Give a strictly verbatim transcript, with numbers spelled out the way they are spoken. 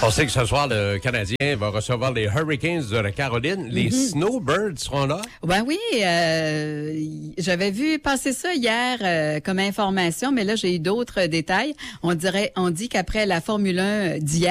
On sait que ce soir, le Canadien va recevoir les Hurricanes de la Caroline. Les mm-hmm. Snowbirds seront là? Ben oui, euh, j'avais vu passer ça hier euh, comme information, mais là, j'ai eu d'autres détails. On dirait, on dit qu'après la Formule un d'hier,